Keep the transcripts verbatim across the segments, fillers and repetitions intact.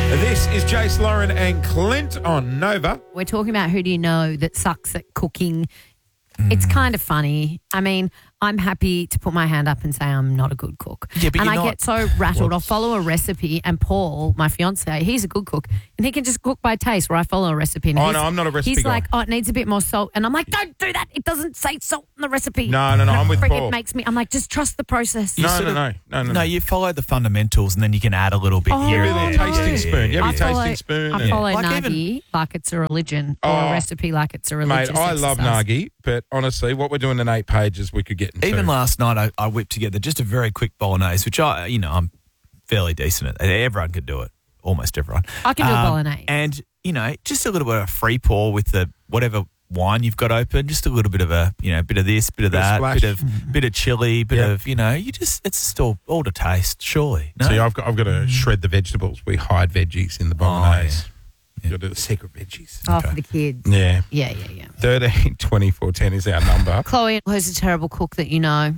This is Jace, Lauren and Clint on Nova. We're talking about who do you know that sucks at cooking. Mm. It's kind of funny. I mean, I'm happy to put my hand up and say I'm not a good cook. Yeah, but and you're I not. get so rattled. What's... I'll follow a recipe and Paul, my fiance, he's a good cook and he can just cook by taste where I follow a recipe. And Oh, he's, no, I'm not a recipe He's guy. like, oh, it needs a bit more salt. And I'm like, don't do that. It doesn't say salt in the recipe. No, no, no, I'm with Freak, Paul. It makes me, I'm like, just trust the process. No, sort no, of- no, no, no, No, you follow the fundamentals and then you can add a little bit Oh, here Give me and the there. no. tasting spoon. You have I your follow, tasting spoon. I and- follow Like Nagi even- like it's a religion or Oh, a recipe like it's a Mate, religious I love exercise. Nagi, but honestly, what we're doing in eight pages, we could get into. Even last night, I, I whipped together just a very quick bolognese, which I, you know, I'm fairly decent at. Everyone can do it, almost everyone. I can do a Um, bolognese. and you know, just a little bit of free pour with the whatever wine you've got open. Just a little bit of a, you know, bit of this, bit of Bit of that, splash. bit of bit of chili, bit Yeah. of, you know, you just it's still all to taste. Surely, no? See, I've got, I've got to shred the vegetables. We hide veggies in the bolognese. yeah. You've got to do the secret veggies. Oh, okay. for the kids. Yeah. Yeah, yeah, yeah. thirteen twenty-four ten is our number. Chloe, who's a terrible cook that you know?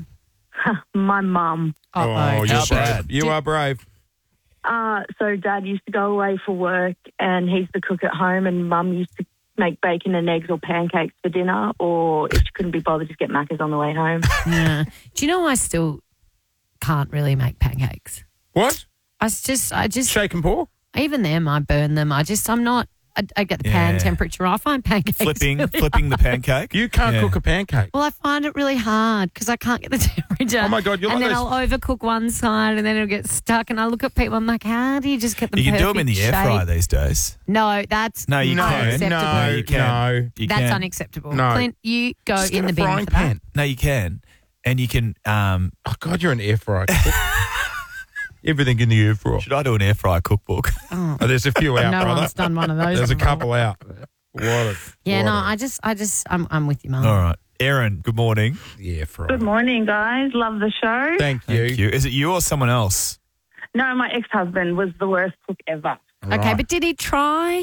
My mum. Oh, Uh-oh. you're How brave. bad? You are brave. Uh, so Dad used to go away for work and he's the cook at home, and Mum used to make bacon and eggs or pancakes for dinner, or if she couldn't be bothered, just get Macca's on the way home. Yeah. Do you know I still can't really make pancakes? What? I s- just, I just, Shake and pour? even them, I burn them. I just, I'm not, I, I get the pan Yeah. temperature. I find pancakes flipping really flipping the pancake. You can't Yeah. cook a pancake. Well, I find it really hard because I can't get the temperature. Oh, my God, you're And like then those- I'll overcook one side and then it'll get stuck. And I look at people, I'm like, how do you just get the You can perfect do them in the air shape? fryer these days. No, that's No, you no, can. unacceptable. no, No, you can. no. You That's can. unacceptable. No. Clint, you go Just in get the a bin frying for that. pan. No, you can, and you can. Um, Oh, God, you're an air fryer cook. Everything in the air fryer. should I do an air fryer cookbook? Oh, there's a few out, No brother. one's done one of those. There's a before. couple out. What a, Yeah, what no, a- I just, I just, I'm, I'm with you, Mum. All right, Erin. Good morning. Yeah, fryer. Good morning, guys. Love the show. Thank you. Thank you. Is it you or someone else? No, my ex-husband was the worst cook ever. Okay, Right. but did he try?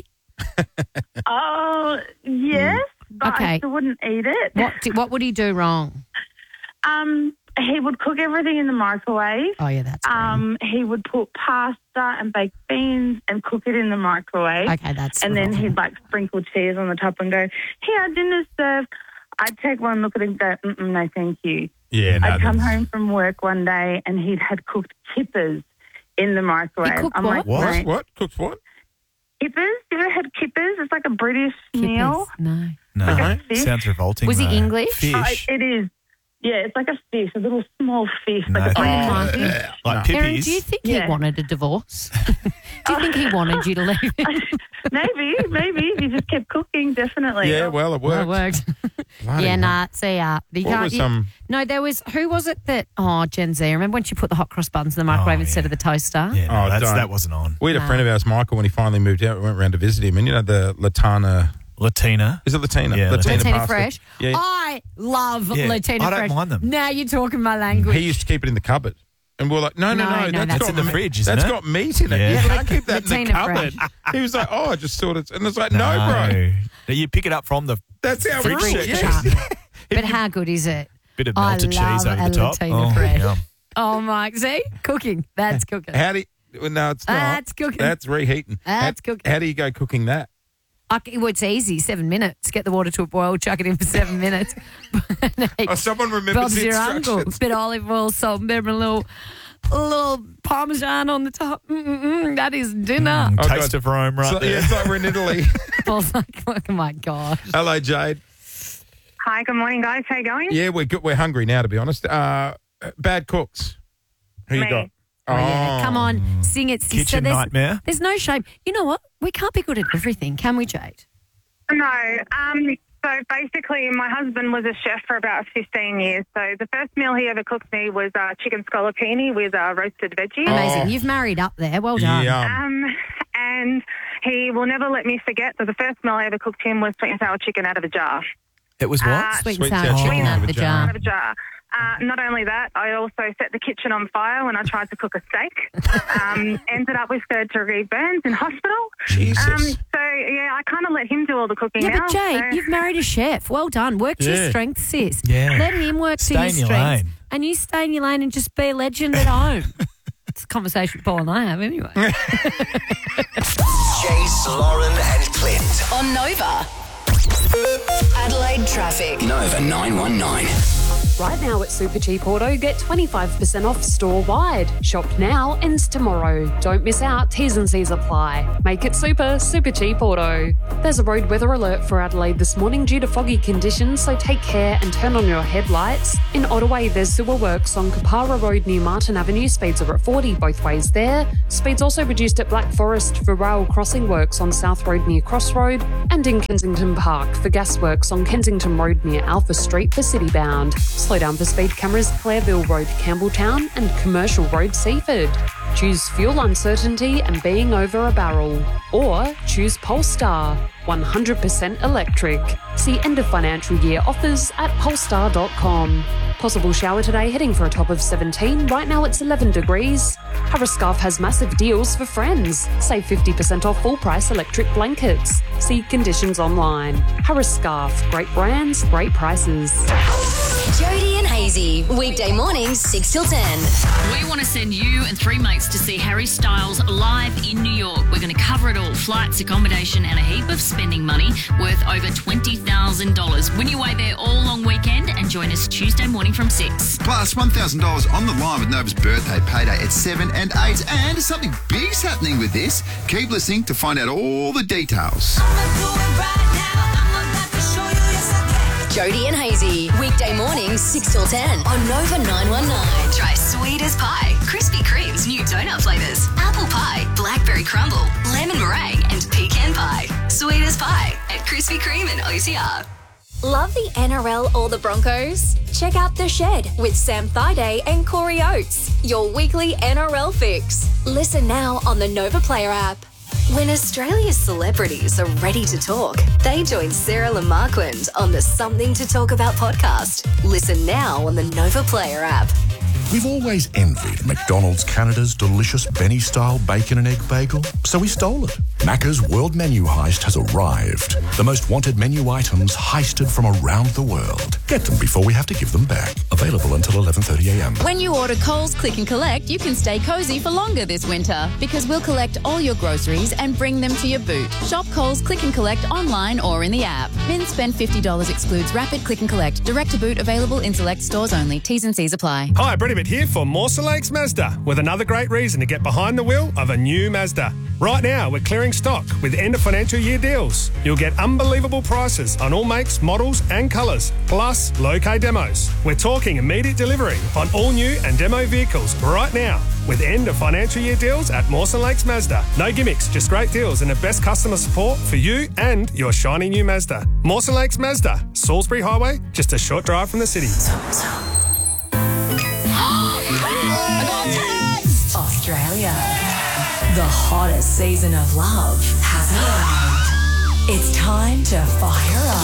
Oh, yes, but Okay. I still wouldn't eat it. What, did, what would he do wrong? Um, he would cook everything in the microwave. Oh, yeah, that's green. Um, he would put pasta and baked beans and cook it in the microwave. Okay, that's And then wrong. he'd like sprinkle cheese on the top and go, here, dinner's served. I'd take one look at it and go, Mm-mm, no, thank you. Yeah, no. I'd come that's- home from work one day and he had cooked kippers in the microwave. He cooked I'm what? like, What? "Mate, What? Cooked what? kippers? You ever had kippers? It's like a British Kippers. meal. No. No, Like a fish? sounds revolting. Was he though. English? Oh, Fish, it is. Yeah, it's like a fish, a little small fish, No, like a thank tiny you. fish. like Erin, pippies. do you think Yeah. he wanted a divorce? do you think he wanted you to leave him? Maybe, maybe. He just kept cooking, definitely. Yeah, well, it Well, worked. it worked. Bloody yeah, hell. nah, see, uh, you What can't, was you- some? No, there was, who was it that, oh, Gen Z, remember when she put the hot cross buns in the microwave Oh, instead yeah. of the toaster? Yeah, no, Oh, that's, don't. that wasn't on. We had a No. friend of ours, Michael, when he finally moved out, we went round to visit him, and you know the Latana. Latina. Is it Latina? Yeah, Latina, Latina pasta. Fresh. Yeah. I love Yeah, Latina I don't Fresh. mind them. Now you're talking my language. He used to keep it in the cupboard. And we're like, no, no, No, no, no, that's, that's got in the me- fridge, isn't That's it? got meat in it. Yeah. You can't keep that in the Latina cupboard. Fresh. He was like, oh, I just thought it's, and it's like, no, bro, No, you pick it up from the that's our Fridge rule. section. Yes. But how good is it? bit of I melted cheese love over a the top. Latina Oh, Fresh. yum. Oh, my, see? Cooking. That's cooking. How do you, well, no, it's not. That's cooking. That's reheating. That's how, cooking. How do you go cooking that? I c well, it's easy. Seven minutes. Get the water to a boil, chuck it in for seven minutes. Oh, someone remembers Bob's the your instructions. uncle. Bit of olive oil, salt, and pepper, and a little, a little parmesan on the top. Mm-mm-mm, that is dinner. Mm, Oh, taste God. of Rome right So, there. yeah, it's like we're in Italy. Paul's like, oh my gosh. Hello, Jade. Hi, good morning, guys. How you going? Yeah, we're good. We're hungry now, to be honest. Uh, bad cooks. Who you Me. got? Oh, yeah. Come on, sing it, sister. Kitchen there's, nightmare. There's no shame. You know what? We can't be good at everything, can we, Jade? No. Um, so basically, my husband was a chef for about fifteen years. So the first meal he ever cooked me was uh, chicken scallopini with uh, roasted veggies. Amazing. Oh. You've married up there. Well done. Yeah. Um, and he will never let me forget that the first meal I ever cooked him was sweet and sour chicken out of a jar. It was what? Uh, Sweet, Sweet and sour and sour chicken chicken out of the jar. Out of a jar. Uh, not only that, I also set the kitchen on fire when I tried to cook a steak. Um, ended up with third degree burns in hospital. Jesus. Um, so, yeah, I kind of let him do all the cooking Yeah, now. but Jade, so- you've married a chef. Well done. Work to Yeah. your strengths, sis. Yeah. Let him work Stay to in his your strengths. lane. And you stay in your lane and just be a legend at home. That's a conversation Paul and I have anyway. Jace, Lauren, and Clint. On Nova. Adelaide traffic. Nova nine one nine. Right now at Super Cheap Auto, get twenty-five percent off store-wide. Shop now, ends tomorrow. Don't miss out, T's and C's apply. Make it super, Super Cheap Auto. There's a road weather alert for Adelaide this morning due to foggy conditions, so take care and turn on your headlights. In Ottaway, there's sewer works on Kapara Road near Martin Avenue. Speeds are at forty both ways there. Speeds also reduced at Black Forest for rail crossing works on South Road near Crossroad, and in Kensington Park for gas works on Kensington Road near Alpha Street for citybound. Slow down for speed cameras, Clareville Road, Campbelltown, and Commercial Road, Seaford. Choose fuel uncertainty and being over a barrel. Or choose Polestar, one hundred percent electric. See end of financial year offers at polestar dot com. Possible shower today, heading for a top of seventeen. Right now it's eleven degrees. Harris Scarf has massive deals for friends. Save fifty percent off full price electric blankets. See conditions online. Harris Scarf, great brands, great prices. Jody and Hazy, weekday mornings six till ten. We want to send you and three mates to see Harry Styles live in New York. We're going to cover it all: flights, accommodation, and a heap of spending money worth over twenty thousand dollars. Win your way there all long weekend and join us Tuesday morning from six. Plus one thousand dollars on the line with Nova's birthday payday at seven and eight. And something big's happening with this. Keep listening to find out all the details. Jody and Hazy, weekday mornings six till ten on Nova nine one nine. Try sweet as pie, Krispy Kreme's new donut flavours, apple pie, blackberry crumble, lemon meringue, and pecan pie. Sweet as pie at Krispy Kreme and O C R. Love the N R L or the Broncos? Check out The Shed with Sam Thaiday and Corey Oates, your weekly N R L fix. Listen now on the Nova Player app. When Australia's celebrities are ready to talk, they join Sarah Lamarquand on the Something to Talk About podcast. Listen now on the Nova Player app. We've always envied McDonald's Canada's delicious Benny-style bacon and egg bagel, so we stole it. Macca's World Menu Heist has arrived. The most wanted menu items heisted from around the world. Get them before we have to give them back. Available until eleven thirty a m. When you order Coles Click and Collect, you can stay cosy for longer this winter because we'll collect all your groceries and bring them to your boot. Shop Coles Click and Collect online or in the app. Min spend fifty dollars excludes rapid click and collect. Direct to boot available in select stores only. T's and C's apply. Hi, Brett Ibbott here for Mawson Lakes Mazda with another great reason to get behind the wheel of a new Mazda. Right now, we're clearing stock with end of financial year deals. You'll get unbelievable prices on all makes, models and colours, plus low-K demos. We're talking immediate delivery on all new and demo vehicles right now with end of financial year deals at Mawson Lakes Mazda. No gimmicks, just great deals and the best customer support for you and your shiny new Mazda. Mawson Lakes Mazda, Salisbury Highway, just a short drive from the city. Australia. The hottest season of love has arrived. It's time to fire up.